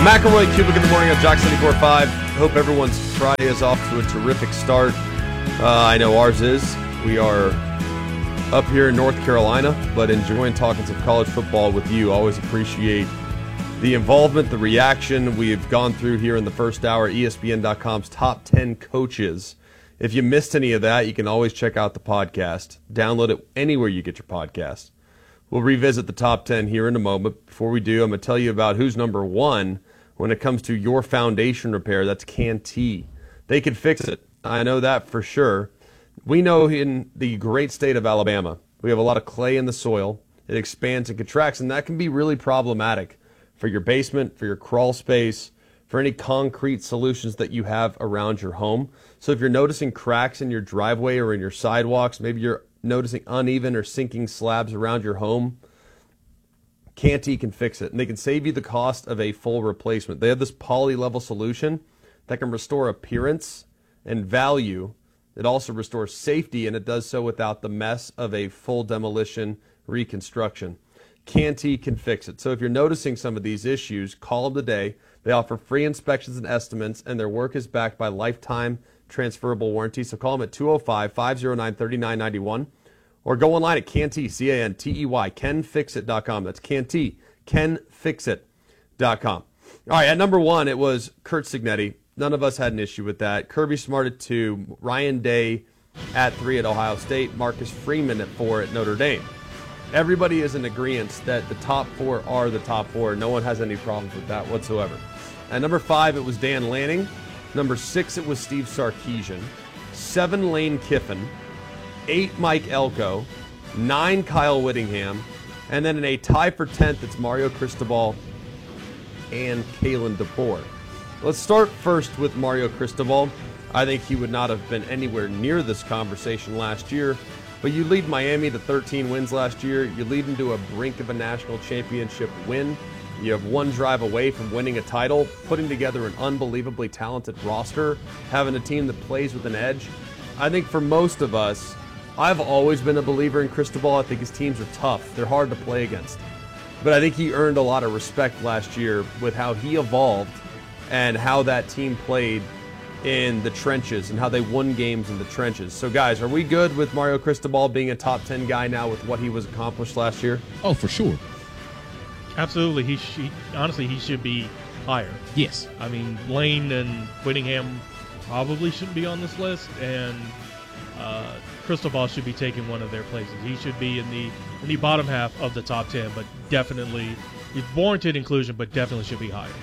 McElroy, Cubic in the morning on Jock 74.5. Hope everyone's Friday is off to a terrific start. I know ours is. We are up here in North Carolina, but enjoying talking some college football with you. Always appreciate the involvement, the reaction we've gone through here in the first hour. ESPN.com's top 10 coaches. If you missed any of that, you can always check out the podcast. Download it anywhere you get your podcast. We'll revisit the top 10 here in a moment. Before we do, I'm going to tell you about who's number one when it comes to your foundation repair. That's Canty. They can fix it. I know that for sure. We know in the great state of Alabama, we have a lot of clay in the soil. It expands and contracts, and that can be really problematic for your basement, for your crawl space, for any concrete solutions that you have around your home. So if you're noticing cracks in your driveway or in your sidewalks, maybe you're noticing uneven or sinking slabs around your home, Canty can fix it, and they can save you the cost of a full replacement. They have this poly-level solution that can restore appearance and value. It also restores safety, and it does so without the mess of a full demolition reconstruction. Canty can fix it. So if you're noticing some of these issues, call them today. They offer free inspections and estimates, and their work is backed by lifetime transferable warranty. So call them at 205-509-3991 or go online at Canty, Cantey, canfixit.com. That's Canty, canfixit.com. All right, at number one, it was Curt Cignetti. None of us had an issue with that. Kirby Smart at 2, Ryan Day at 3 at Ohio State, Marcus Freeman at 4 at Notre Dame. Everybody is in agreement that the top 4 are the top 4. No one has any problems with that whatsoever. At number 5, it was Dan Lanning. Number 6, it was Steve Sarkisian. 7, Lane Kiffin. 8, Mike Elko. 9, Kyle Whittingham. And then in a tie for 10th, it's Mario Cristobal and Kalen DeBoer. Let's start first with Mario Cristobal. I think he would not have been anywhere near this conversation last year. But you lead Miami to 13 wins last year. You lead them to a brink of a national championship win. You have one drive away from winning a title, putting together an unbelievably talented roster, having a team that plays with an edge. I think for most of us, I've always been a believer in Cristobal. I think his teams are tough. They're hard to play against. But I think he earned a lot of respect last year with how he evolved and how that team played in the trenches and how they won games in the trenches. So, guys, are we good with Mario Cristobal being a top 10 guy now with what he was accomplished last year? Oh, for sure. Absolutely. Honestly, he should be higher. Yes. I mean, Lane and Whittingham probably shouldn't be on this list, and Cristobal should be taking one of their places. He should be in the bottom half of the top 10, but definitely he's warranted inclusion, but definitely should be higher.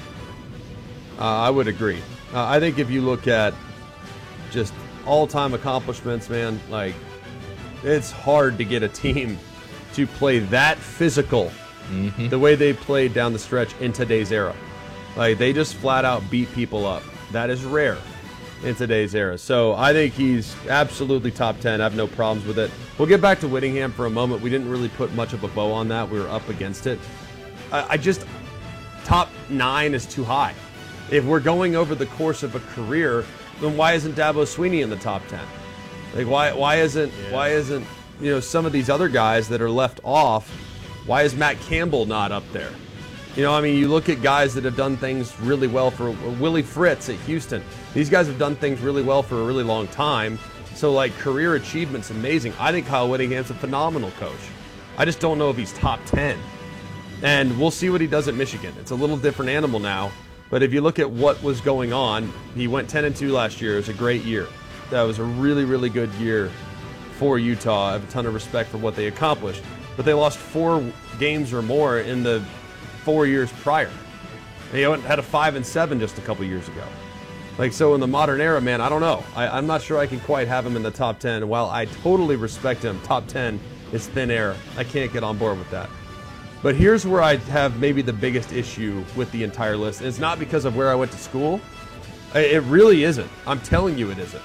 I would agree. I think if you look at just all-time accomplishments, man, like, it's hard to get a team to play that physical the way they played down the stretch in today's era. Like, they just flat-out beat people up. That is rare in today's era. So I think he's absolutely top 10. I have no problems with it. We'll get back to Whittingham for a moment. We didn't really put much of a bow on that. We were up against it. I just, top 9 is too high. If we're going over the course of a career, then why isn't Dabo Swinney in the top 10? Like, why isn't some of these other guys that are left off? Why is Matt Campbell not up there? I mean, you look at guys that have done things really well for Willie Fritz at Houston. These guys have done things really well for a really long time. So, like, career achievement's amazing. I think Kyle Whittingham's a phenomenal coach. I just don't know if he's top 10. And we'll see what he does at Michigan. It's a little different animal now. But if you look at what was going on, he went 10-2 last year. It was a great year. That was a really, really good year for Utah. I have a ton of respect for what they accomplished. But they lost 4 games or more in the 4 years prior. They had a 5-7 just a couple years ago. Like, so in the modern era, man, I don't know. I'm not sure I can quite have him in the top 10. While I totally respect him, top 10 is thin air. I can't get on board with that. But here's where I have maybe the biggest issue with the entire list. It's not because of where I went to school. It really isn't. I'm telling you it isn't.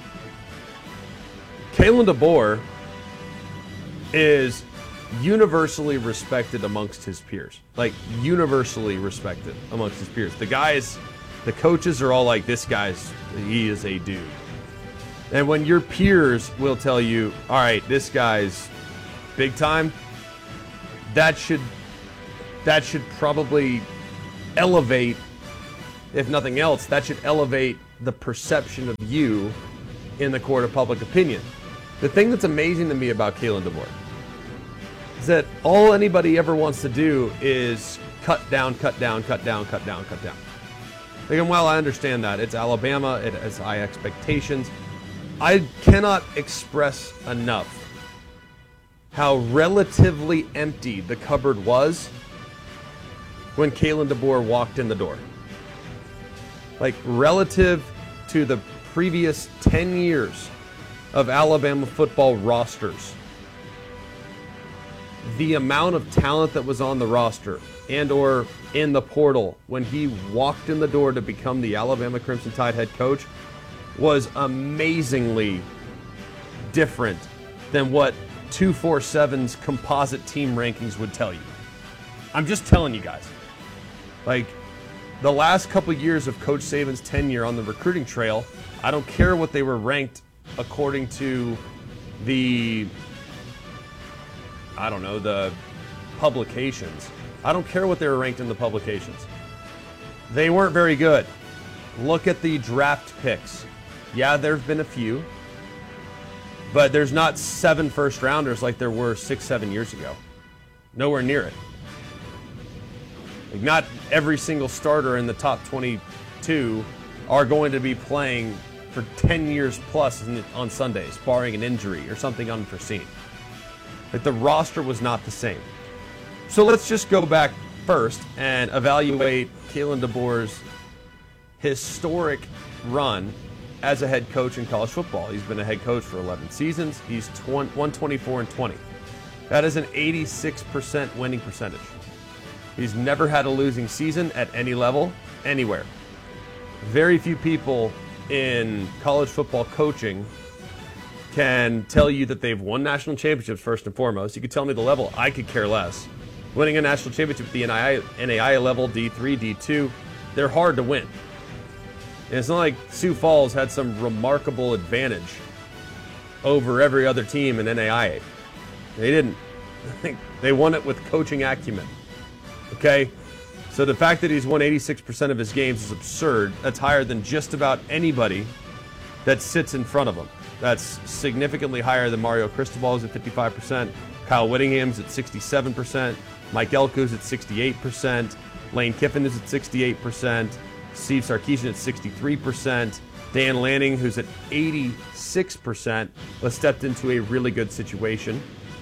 Kalen DeBoer is universally respected amongst his peers. Like, universally respected amongst his peers. The coaches are all like, he is a dude. And when your peers will tell you, all right, this guy's big time, that should probably elevate if nothing else, that should elevate the perception of you in the court of public opinion. The thing that's amazing to me about Kalen DeBoer is that all anybody ever wants to do is cut down, cut down, cut down, cut down, cut down. Like, well, I understand that. It's Alabama. It has high expectations. I cannot express enough how relatively empty the cupboard was when Kalen DeBoer walked in the door. Like, relative to the previous 10 years of Alabama football rosters, the amount of talent that was on the roster and or in the portal when he walked in the door to become the Alabama Crimson Tide head coach was amazingly different than what 247's composite team rankings would tell you. I'm just telling you guys. Like, the last couple years of Coach Saban's tenure on the recruiting trail, I don't care what they were ranked according to the, I don't know, the publications. I don't care what they were ranked in the publications. They weren't very good. Look at the draft picks. Yeah, there have been a few, but there's not 7 first-rounders like there were 6-7 years ago. Nowhere near it. Like, not every single starter in the top 22 are going to be playing for 10 years plus on Sundays, barring an injury or something unforeseen. Like, the roster was not the same. So let's just go back first and evaluate Kalen DeBoer's historic run as a head coach in college football. He's been a head coach for 11 seasons. He's 124-20. That is an 86% winning percentage. He's never had a losing season at any level, anywhere. Very few people in college football coaching can tell you that they've won national championships first and foremost. You could tell me the level, I could care less. Winning a national championship at the NAIA level, D3, D2, they're hard to win. And it's not like Sioux Falls had some remarkable advantage over every other team in NAIA. They didn't. They won it with coaching acumen. Okay? So the fact that he's won 86% of his games is absurd. That's higher than just about anybody that sits in front of him. That's significantly higher than Mario Cristobal's at 55%, Kyle Whittingham's at 67%, Mike Elko's at 68%, Lane Kiffin is at 68%, Steve Sarkisian at 63%, Dan Lanning, who's at 86%, but stepped into a really good situation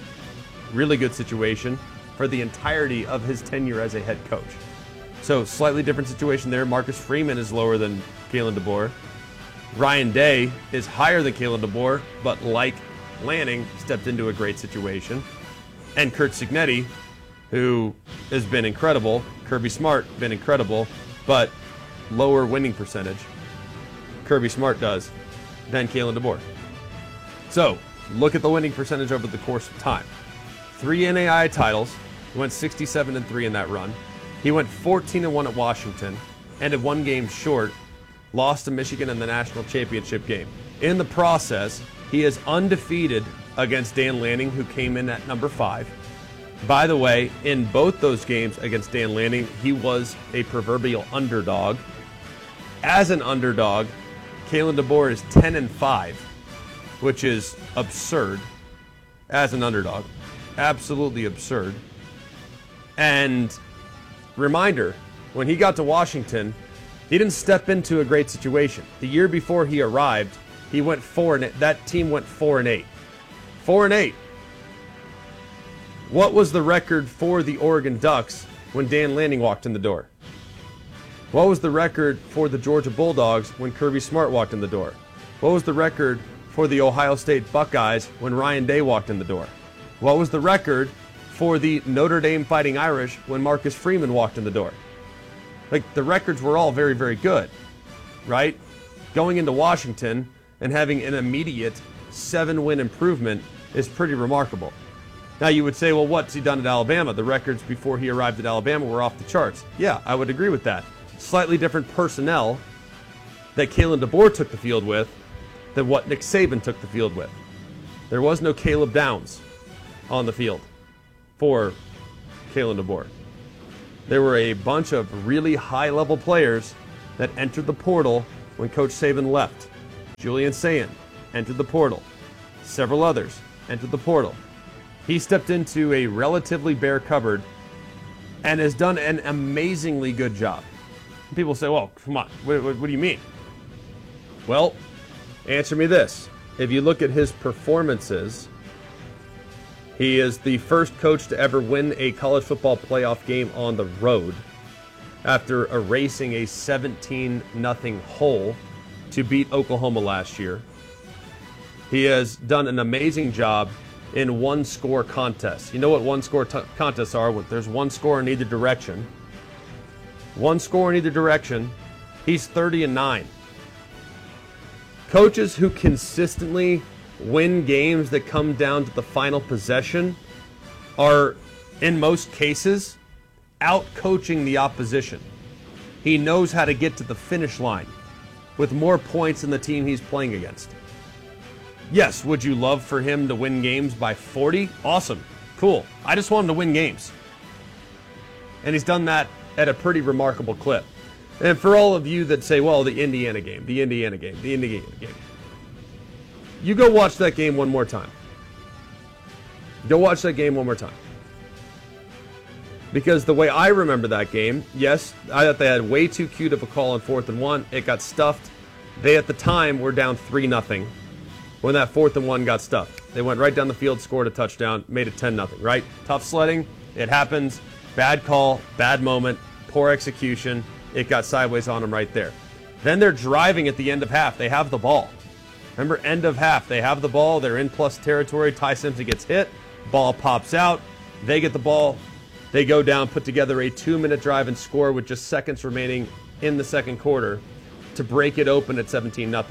for the entirety of his tenure as a head coach. So slightly different situation there. Marcus Freeman is lower than Kalen DeBoer. Ryan Day is higher than Kalen DeBoer, but like Lanning, stepped into a great situation. And Curt Cignetti, who has been incredible, Kirby Smart, been incredible, but lower winning percentage, Kirby Smart does, than Kalen DeBoer. So, look at the winning percentage over the course of time. 3 NAIA titles, he went 67-3 in that run. He went 14-1 at Washington, ended 1 game short, lost to Michigan in the national championship game. In the process, he is undefeated against Dan Lanning, who came in at number 5. By the way, in both those games against Dan Lanning, he was a proverbial underdog. As an underdog, Kalen DeBoer is 10-5, which is absurd as an underdog. Absolutely absurd. And reminder, when he got to Washington, he didn't step into a great situation. The year before he arrived, he went 4-8. That team went 4-8. 4-8. What was the record for the Oregon Ducks when Dan Lanning walked in the door? What was the record for the Georgia Bulldogs when Kirby Smart walked in the door? What was the record for the Ohio State Buckeyes when Ryan Day walked in the door? What was the record for the Notre Dame Fighting Irish when Marcus Freeman walked in the door? Like, the records were all very, very good, right? Going into Washington and having an immediate 7-win improvement is pretty remarkable. Now, you would say, well, what's he done at Alabama? The records before he arrived at Alabama were off the charts. Yeah, I would agree with that. Slightly different personnel that Kalen DeBoer took the field with than what Nick Saban took the field with. There was no Caleb Downs on the field for Kalen DeBoer. There were a bunch of really high-level players that entered the portal when Coach Saban left. Julian Sayin entered the portal. Several others entered the portal. He stepped into a relatively bare cupboard and has done an amazingly good job. People say, well, come on, what do you mean? Well, answer me this. If you look at his performances, he is the first coach to ever win a college football playoff game on the road after erasing a 17-0 hole to beat Oklahoma last year. He has done an amazing job in one-score contests. You know what one-score contests are? There's one score in either direction. One score in either direction. He's 30-9. Coaches who consistently win games that come down to the final possession are, in most cases, out-coaching the opposition. He knows how to get to the finish line with more points than the team he's playing against. Yes, would you love for him to win games by 40? Awesome. Cool. I just want him to win games. And he's done that at a pretty remarkable clip. And for all of you that say, well, the Indiana game. You go watch that game one more time. Go watch that game one more time. Because the way I remember that game, yes, I thought they had way too cute of a call on 4th and 1. It got stuffed. They, at the time, were down 3-0 when that 4th and 1 got stuffed. They went right down the field, scored a touchdown, made it 10-0, right? Tough sledding. It happens. Bad call, bad moment, poor execution. It got sideways on them right there. Then they're driving at the end of half. They have the ball. Remember, end of half. They have the ball. They're in plus territory. Ty Simpson gets hit. Ball pops out. They get the ball. They go down, put together a 2-minute drive and score with just seconds remaining in the second quarter to break it open at 17-0.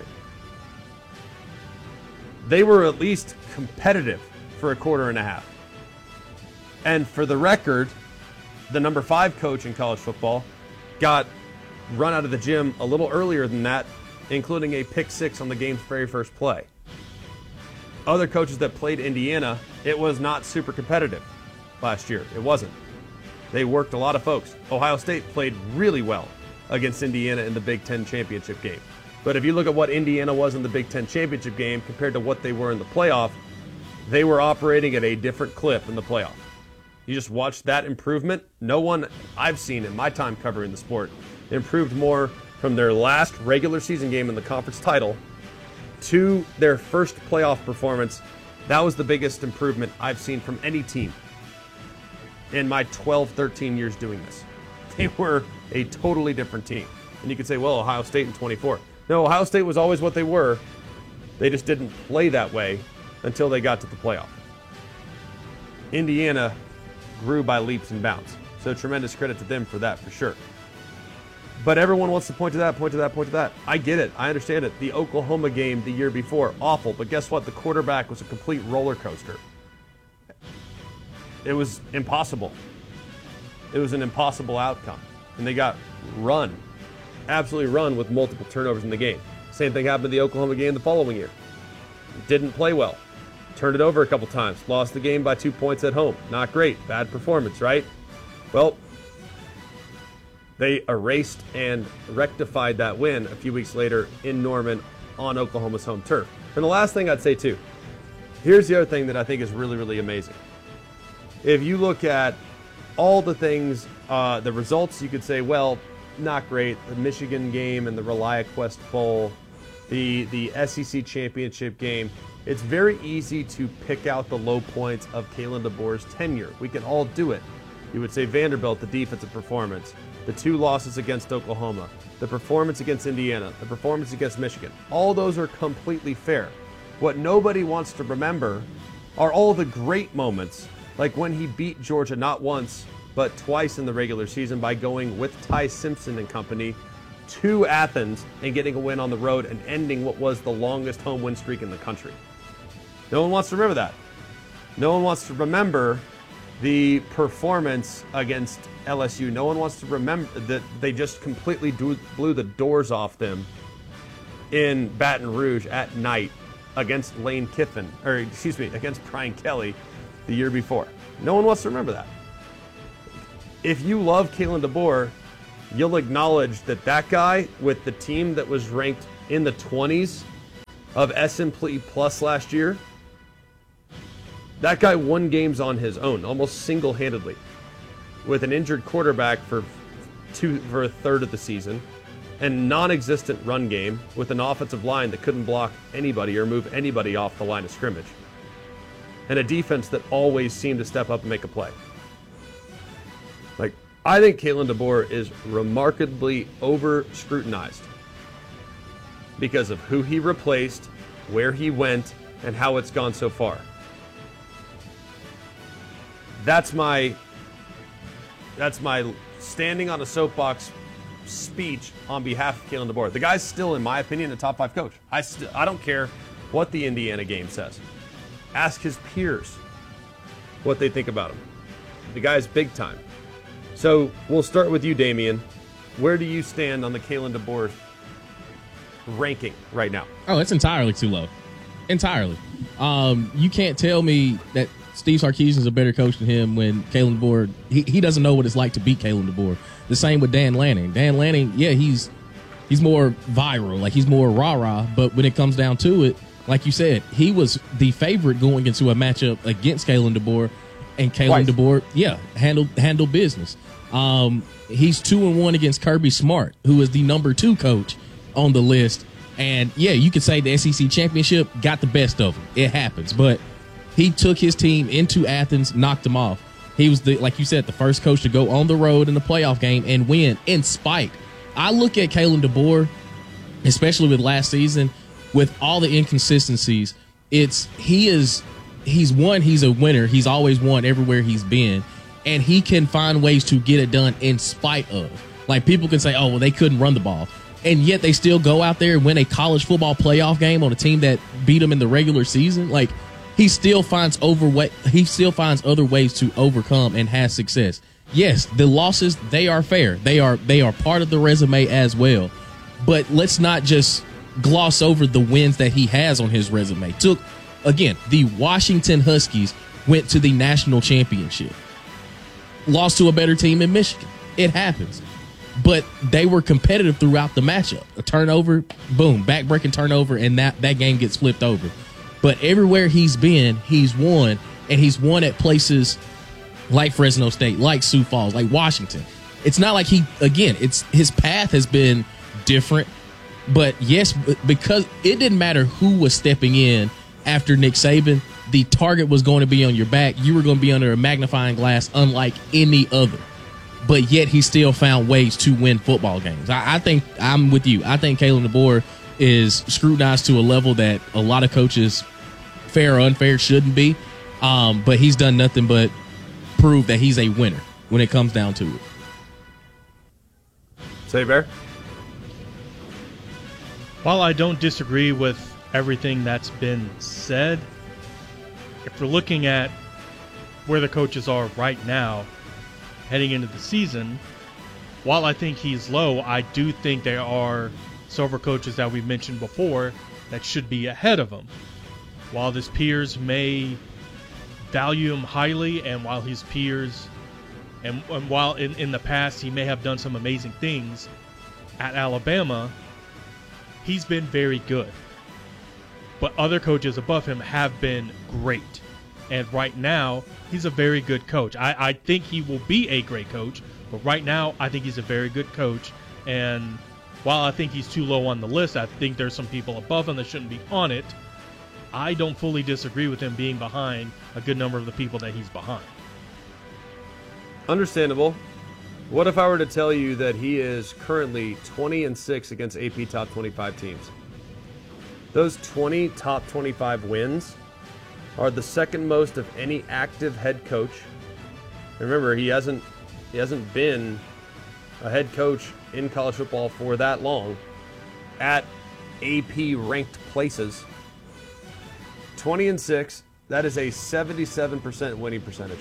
They were at least competitive for a quarter and a half. And for the record, the number 5 coach in college football got run out of the gym a little earlier than that, including a pick 6 on the game's very first play. Other coaches that played Indiana, it was not super competitive last year. It wasn't. They worked a lot of folks. Ohio State played really well against Indiana in the Big Ten championship game. But if you look at what Indiana was in the Big Ten championship game compared to what they were in the playoff, they were operating at a different clip in the playoff. You just watch that improvement. No one I've seen in my time covering the sport improved more from their last regular season game in the conference title to their first playoff performance. That was the biggest improvement I've seen from any team in my 12, 13 years doing this. They were a totally different team. And you could say, well, Ohio State in 24. No, Ohio State was always what they were. They just didn't play that way until they got to the playoff. Indiana grew by leaps and bounds. So tremendous credit to them for that, for sure. But everyone wants to point to that. I get it. I understand it. The Oklahoma game the year before, awful. But guess what? The quarterback was a complete roller coaster. It was impossible. It was an impossible outcome. And they got run. Absolutely run with multiple turnovers in the game. Same thing happened in the Oklahoma game the following year. Didn't play well. Turned it over a couple times. Lost the game by 2 points at home. Not great. Bad performance, right? Well, they erased and rectified that win a few weeks later in Norman on Oklahoma's home turf. And the last thing I'd say, too, here's the other thing that I think is really, really amazing. If you look at all the things, the results, you could say, well, not great. The Michigan game and the ReliaQuest Bowl, the SEC championship game. It's very easy to pick out the low points of Kalen DeBoer's tenure. We can all do it. You would say Vanderbilt, the defensive performance, the 2 losses against Oklahoma, the performance against Indiana, the performance against Michigan. All those are completely fair. What nobody wants to remember are all the great moments, like when he beat Georgia not once, but twice in the regular season by going with Ty Simpson and company to Athens and getting a win on the road and ending what was the longest home win streak in the country. No one wants to remember that. No one wants to remember the performance against LSU. No one wants to remember that they just completely blew the doors off them in Baton Rouge at night against Lane Kiffin, against Brian Kelly the year before. No one wants to remember that. If you love Kalen DeBoer, you'll acknowledge that that guy with the team that was ranked in the 20s of S&P Plus last year, that guy won games on his own, almost single-handedly, with an injured quarterback for a third of the season, and non-existent run game with an offensive line that couldn't block anybody or move anybody off the line of scrimmage, and a defense that always seemed to step up and make a play. Like, I think Kalen DeBoer is remarkably over-scrutinized because of who he replaced, where he went, and how it's gone so far. That's my standing on a soapbox speech on behalf of Kalen DeBoer. The guy's still, in my opinion, a top 5 coach. I don't care what the Indiana game says. Ask his peers what they think about him. The guy's big time. So we'll start with you, Damian. Where do you stand on the Kalen DeBoer ranking right now? Oh, it's entirely too low. Entirely. You can't tell me that Steve Sarkisian is a better coach than him when Kalen DeBoer, he doesn't know what it's like to beat Kalen DeBoer. The same with Dan Lanning. Dan Lanning, yeah, he's more viral, like he's more rah-rah, but when it comes down to it, like you said, he was the favorite going into a matchup against Kalen DeBoer, and Kalen DeBoer, yeah, handled business. He's 2-1 against Kirby Smart, who is the number 2 coach on the list. And yeah, you could say the SEC championship got the best of him. It happens, but he took his team into Athens, knocked them off. He was, like you said, the first coach to go on the road in the playoff game and win in spite. I look at Kalen DeBoer, especially with last season, with all the inconsistencies. He's a winner. He's always won everywhere he's been, and he can find ways to get it done in spite of. Like, people can say, oh, well, they couldn't run the ball, and yet they still go out there and win a college football playoff game on a team that beat them in the regular season. Like, he still finds other ways to overcome and has success. Yes, the losses, they are fair. They are part of the resume as well. But let's not just gloss over the wins that he has on his resume. The Washington Huskies went to the national championship. Lost to a better team in Michigan. It happens. But they were competitive throughout the matchup. A turnover, boom, back-breaking turnover, and that game gets flipped over. But everywhere he's been, he's won, and he's won at places like Fresno State, like Sioux Falls, like Washington. It's not like his path has been different, but yes, because it didn't matter who was stepping in after Nick Saban, the target was going to be on your back. You were going to be under a magnifying glass unlike any other. But yet he still found ways to win football games. I think I'm with you. I think Kalen DeBoer is scrutinized to a level that a lot of coaches, fair or unfair, shouldn't be. But he's done nothing but prove that he's a winner when it comes down to it. Say, Bear? While I don't disagree with everything that's been said, if we're looking at where the coaches are right now, heading into the season, while I think he's low, I do think there are several coaches that we've mentioned before that should be ahead of him. While his peers may value him highly, and while his peers, and while in the past he may have done some amazing things at Alabama, he's been very good. But other coaches above him have been great. And right now, he's a very good coach. I think he will be a great coach, but right now, I think he's a very good coach. And while I think he's too low on the list, I think there's some people above him that shouldn't be on it. I don't fully disagree with him being behind a good number of the people that he's behind. Understandable. What if I were to tell you that he is currently 20-6 against AP top 25 teams? Those 20 top 25 wins are the second most of any active head coach. Remember, he hasn't been a head coach in college football for that long at AP ranked places. 20-6, that is a 77% winning percentage.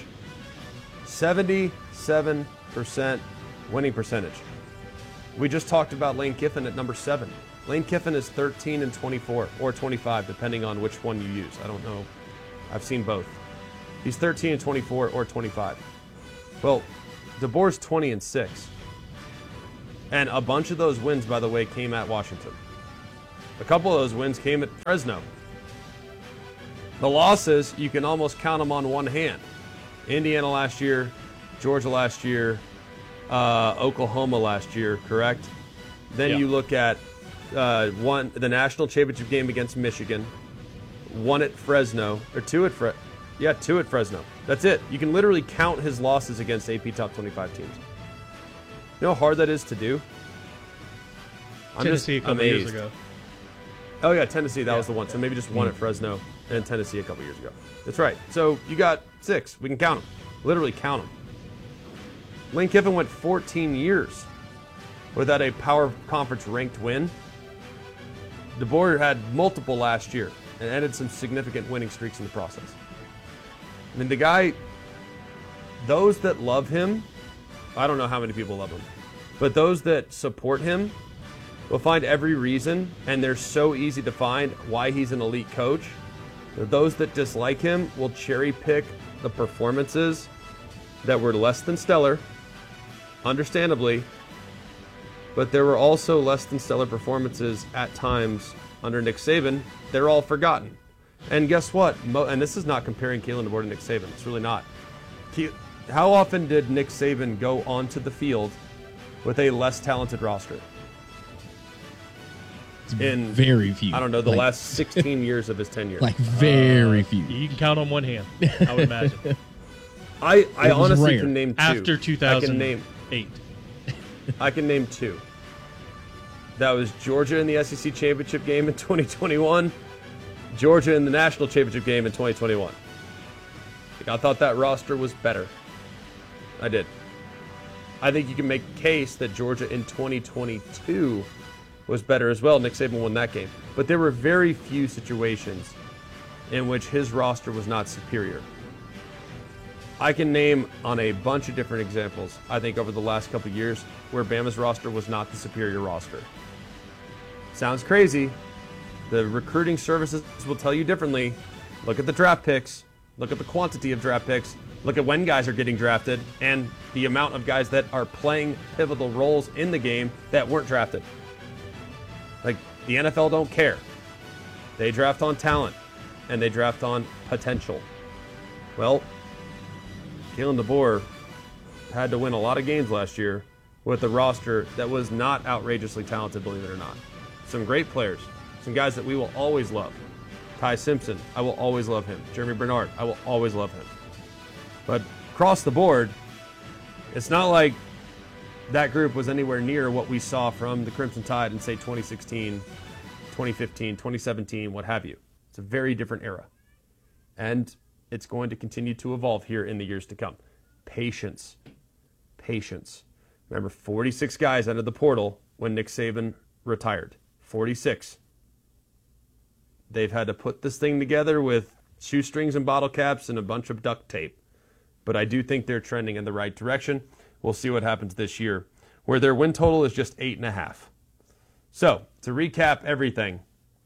77% winning percentage. We just talked about Lane Kiffin at number 7. Lane Kiffin is 13-24 or 25, depending on which one you use. I don't know. I've seen both. He's 13-24 or 25. Well, DeBoer's 20-6. And a bunch of those wins, by the way, came at Washington. A couple of those wins came at Fresno. The losses, you can almost count them on one hand. Indiana last year, Georgia last year, Oklahoma last year, correct? Then you look at the national championship game against Michigan, one at Fresno, or two at Fresno. That's it. You can literally count his losses against AP Top 25 teams. You know how hard that is to do? I'm Tennessee just a couple amazed. years ago. Oh, yeah, Tennessee, that was the one. So maybe just one at Fresno and Tennessee a couple years ago. That's right. So you got 6. We can count them. Literally count them. Lane Kiffin went 14 years without a power conference ranked win. DeBoer had multiple last year and ended some significant winning streaks in the process. I mean, the guy, those that love him, I don't know how many people love him, but those that support him will find every reason, and they're so easy to find, why he's an elite coach. Those that dislike him will cherry pick the performances that were less than stellar, understandably, but there were also less than stellar performances at times under Nick Saban. They're all forgotten. And guess what? And this is not comparing Kalen DeBoer to Nick Saban. It's really not. How often did Nick Saban go onto the field with a less talented roster? In very few. I don't know, the last 16 years of his tenure. Like very few. You can count on one hand, I would imagine. I honestly rare. can name 2. After 2008. I can name 2. That was Georgia in the SEC championship game in 2021, Georgia in the national championship game in 2021. I thought that roster was better. I did. I think you can make a case that Georgia in 2022 was better as well. Nick Saban won that game. But there were very few situations in which his roster was not superior. I can name on a bunch of different examples, I think, over the last couple of years, where Bama's roster was not the superior roster. Sounds crazy. The recruiting services will tell you differently. Look at the draft picks. Look at the quantity of draft picks. Look at when guys are getting drafted and the amount of guys that are playing pivotal roles in the game that weren't drafted. Like, the NFL don't care. They draft on talent, and they draft on potential. Well, Kalen DeBoer had to win a lot of games last year with a roster that was not outrageously talented, believe it or not. Some great players, some guys that we will always love. Ty Simpson, I will always love him. Jeremy Bernard, I will always love him. But across the board, it's not like that group was anywhere near what we saw from the Crimson Tide in, say, 2016, 2015, 2017, what have you. It's a very different era. And it's going to continue to evolve here in the years to come. Patience. Patience. Remember, 46 guys entered the portal when Nick Saban retired. 46. They've had to put this thing together with shoestrings and bottle caps and a bunch of duct tape. But I do think they're trending in the right direction. We'll see what happens this year, where their win total is just 8.5. So, to recap everything,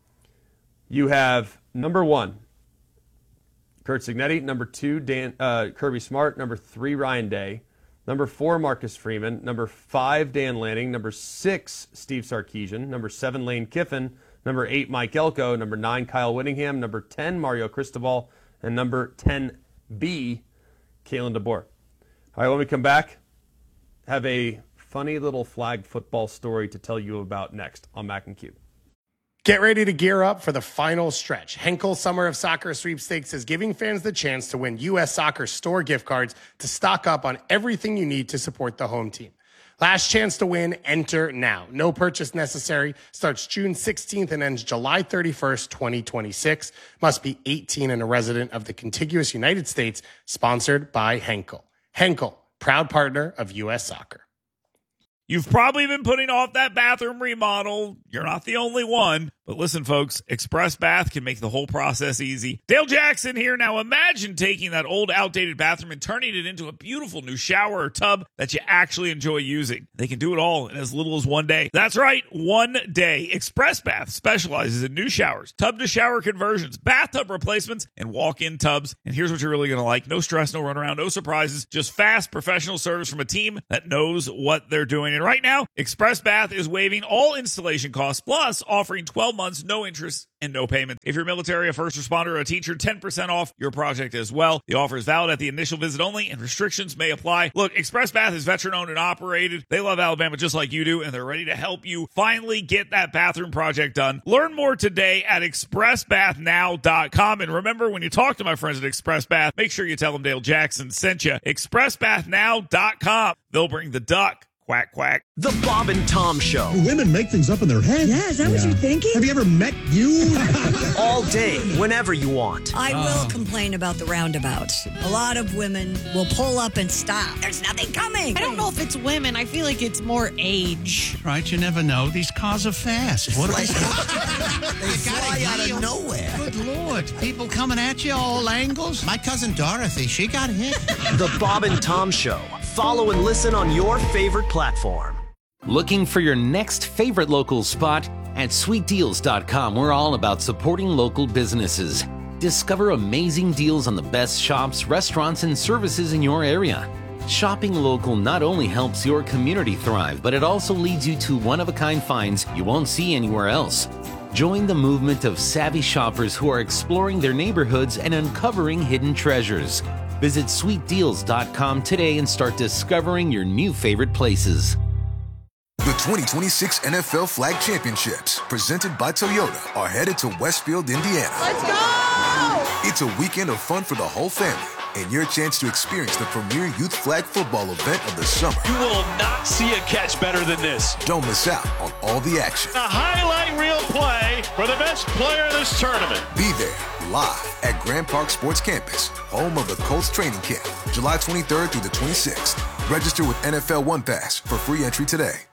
you have number 1, Curt Cignetti, number 2, Kirby Smart, number 3, Ryan Day, number 4, Marcus Freeman, number 5, Dan Lanning, number 6, Steve Sarkisian, number 7, Lane Kiffin, number 8, Mike Elko, number 9, Kyle Whittingham, number 10, Mario Cristobal, and number 10B, Kalen DeBoer. All right, when we come back, have a funny little flag football story to tell you about next on Mac and Cube. Get ready to gear up for the final stretch. Henkel Summer of Soccer Sweepstakes is giving fans the chance to win U.S. Soccer store gift cards to stock up on everything you need to support the home team. Last chance to win, enter now. No purchase necessary. Starts June 16th and ends July 31st, 2026. Must be 18 and a resident of the contiguous United States. Sponsored by Henkel. Henkel, proud partner of U.S. Soccer. You've probably been putting off that bathroom remodel. You're not the only one. But listen, folks, Express Bath can make the whole process easy. Dale Jackson here. Now imagine taking that old, outdated bathroom and turning it into a beautiful new shower or tub that you actually enjoy using. They can do it all in as little as 1 day. That's right, 1 day. Express Bath specializes in new showers, tub-to-shower conversions, bathtub replacements, and walk-in tubs. And here's what you're really going to like. No stress, no runaround, no surprises. Just fast, professional service from a team that knows what they're doing. And right now, Express Bath is waiving all installation costs, plus offering 12 months, no interest, and no payment. If you're military, a first responder, or a teacher, 10% off your project as well. The offer is valid at the initial visit only, and restrictions may apply. Look, Express Bath is veteran-owned and operated. They love Alabama just like you do, and they're ready to help you finally get that bathroom project done. Learn more today at expressbathnow.com. And remember, when you talk to my friends at Express Bath, make sure you tell them Dale Jackson sent you. expressbathnow.com. They'll bring the duck. Quack, quack. The Bob and Tom Show. Women make things up in their head. Yeah, is that what you're thinking? Have you ever met you? All day, whenever you want. I will complain about the roundabouts. A lot of women will pull up and stop. There's nothing coming. I don't know if it's women. I feel like it's more age. Right, you never know. These cars are fast. What are They fly out of nowhere. Good Lord. People coming at you all angles. My cousin Dorothy, she got hit. The Bob and Tom Show. Follow and listen on your favorite platform. Looking for your next favorite local spot? At sweetdeals.com, we're all about supporting local businesses. Discover amazing deals on the best shops, restaurants, and services in your area. Shopping local not only helps your community thrive, but it also leads you to one-of-a-kind finds you won't see anywhere else. Join the movement of savvy shoppers who are exploring their neighborhoods and uncovering hidden treasures. Visit sweetdeals.com today and start discovering your new favorite places. The 2026 NFL Flag Championships, presented by Toyota, are headed to Westfield, Indiana. Let's go! It's a weekend of fun for the whole family and your chance to experience the premier youth flag football event of the summer. You will not see a catch better than this. Don't miss out on all the action. A highlight reel play for the best player of this tournament. Be there live at Grand Park Sports Campus, home of the Colts training camp, July 23rd through the 26th. Register with NFL One Pass for free entry today.